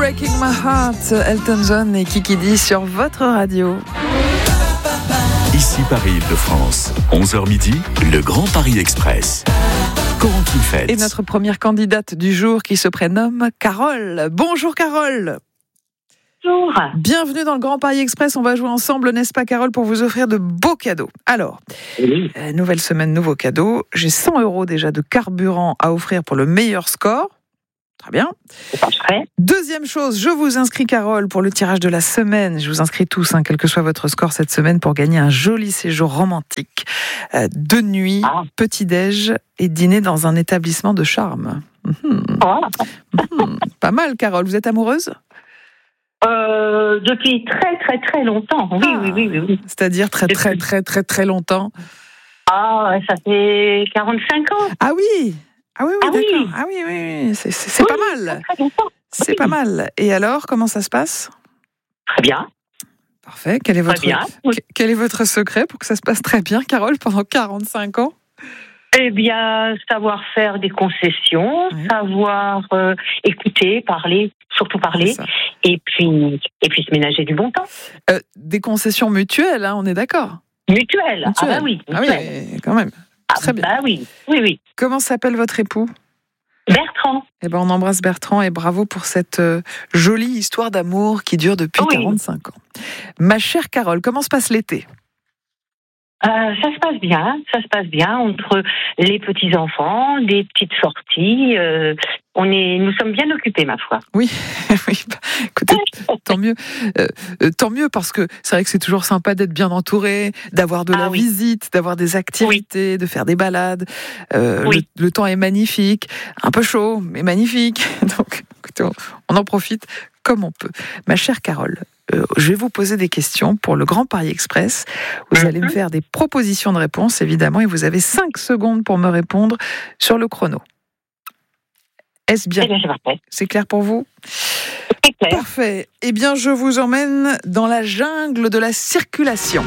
Breaking My Heart, Elton John et Kiki D sur votre radio. Ici Paris-Île-de-France, 11h midi, le Grand Paris Express. Corentine Feltz. Et notre première candidate du jour qui se prénomme Carole. Bonjour Carole. Bonjour. Bienvenue dans le Grand Paris Express. On va jouer ensemble, n'est-ce pas Carole, pour vous offrir de beaux cadeaux. Alors, Oui. Nouvelle semaine, nouveau cadeau. J'ai 100 € déjà de carburant à offrir pour le meilleur score. Très bien. C'est parfait. Deuxième chose, je vous inscris Carole pour le tirage de la semaine. Je vous inscris tous, quel que soit votre score cette semaine, pour gagner un joli séjour romantique. 2 nuits, petit-déj et dîner dans un établissement de charme. Pas mal Carole, vous êtes amoureuse ? Depuis très très très longtemps. Oui. C'est-à-dire très longtemps. Ça fait 45 ans. Ah oui, d'accord. Oui. Ah oui, c'est pas mal. Très longtemps. C'est pas mal. Et alors, comment ça se passe ? Très bien. Parfait. Quel est votre secret pour que ça se passe très bien, Carole, pendant 45 ans ? Eh bien, savoir faire des concessions, savoir écouter, parler, surtout parler, et puis se ménager du bon temps. Des concessions mutuelles, on est d'accord ? Mutuelles. Ah bah oui. Ah oui, quand même. Très bien. Bah oui. Comment s'appelle votre époux ? Bertrand. Eh ben, on embrasse Bertrand et bravo pour cette jolie histoire d'amour qui dure depuis 45 ans. Ma chère Carole, comment se passe l'été ? Ça se passe bien entre les petits-enfants, des petites sorties. Nous sommes bien occupés, ma foi. Oui, écoutez, tant mieux parce que c'est vrai que c'est toujours sympa d'être bien entouré, d'avoir de la visite, d'avoir des activités, de faire des balades. Le temps est magnifique, un peu chaud, mais magnifique. Donc, écoutez, on en profite comme on peut. Ma chère Carole, je vais vous poser des questions pour le Grand Paris Express. Vous allez me faire des propositions de réponses, évidemment, et vous avez 5 secondes pour me répondre sur le chrono. Est-ce bien ? C'est clair pour vous ? C'est clair. Parfait. Eh bien, je vous emmène dans la jungle de la circulation.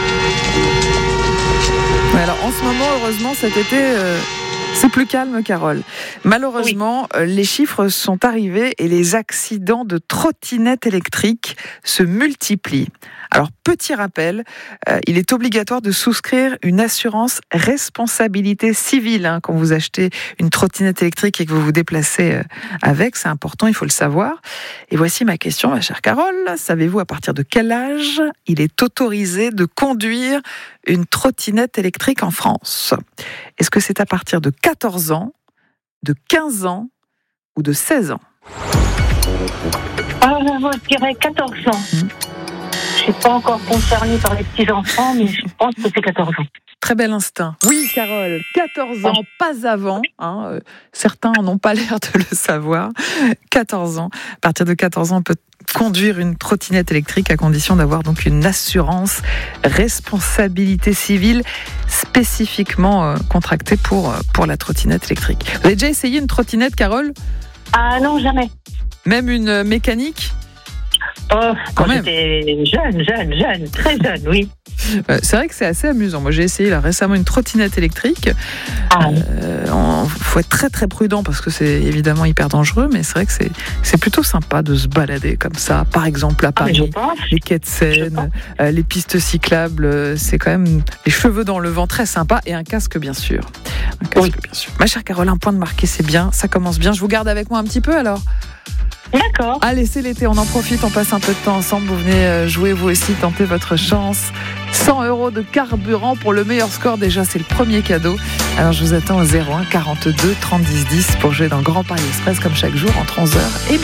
Alors, en ce moment, heureusement, cet été... c'est plus calme, Carole. Malheureusement, les chiffres sont arrivés et les accidents de trottinettes électriques se multiplient. Alors, petit rappel, il est obligatoire de souscrire une assurance responsabilité civile quand vous achetez une trottinette électrique et que vous vous déplacez avec. C'est important, il faut le savoir. Et voici ma question, ma chère Carole. Savez-vous à partir de quel âge il est autorisé de conduire une trottinette électrique en France ? Est-ce que c'est à partir de 14 ans, de 15 ans ou de 16 ans ? Je dirais 14 ans. Je ne suis pas encore concernée par les petits-enfants, mais je pense que c'est 14 ans. Très bel instinct. Oui, Carole, 14 ans, pas avant. Certains n'ont pas l'air de le savoir. 14 ans. À partir de 14 ans, on peut conduire une trottinette électrique à condition d'avoir donc une assurance responsabilité civile spécifiquement contractée pour la trottinette électrique. Vous avez déjà essayé une trottinette, Carole ? Ah non, jamais. Même une mécanique ? Quand j'étais jeune, très jeune, oui. C'est vrai que c'est assez amusant. Moi, j'ai essayé récemment une trottinette électrique. Faut être très très prudent parce que c'est évidemment hyper dangereux, mais c'est vrai que c'est plutôt sympa de se balader comme ça. Par exemple à Paris, les quais de Seine, les pistes cyclables, c'est quand même les cheveux dans le vent, très sympa, et un casque bien sûr. Bien sûr. Ma chère Carole, un point de marqué, c'est bien, ça commence bien. Je vous garde avec moi un petit peu alors. D'accord. Allez, c'est l'été, on en profite, on passe un peu de temps ensemble. Vous venez jouer vous aussi, tenter votre chance. 100 € de carburant pour le meilleur score. Déjà, c'est le premier cadeau. Alors, je vous attends au 01 42 30 10 10 pour jouer dans le Grand Paris Express comme chaque jour entre 11h et midi.